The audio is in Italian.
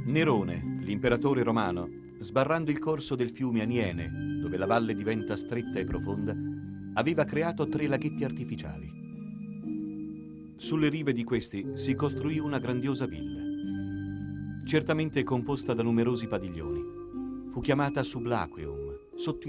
Nerone, l'imperatore romano, sbarrando il corso del fiume Aniene, dove la valle diventa stretta e profonda, aveva creato 3 laghetti artificiali. Sulle rive di questi si costruì una grandiosa villa, certamente composta da numerosi padiglioni. Fu chiamata Sublaqueum, sotto